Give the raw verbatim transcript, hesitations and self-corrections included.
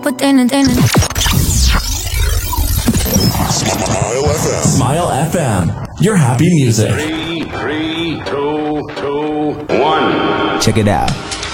cuerpo tiene, tiene. Smile F M. Smile F M. Your happy music. Three, three, two, two, one. Check it out.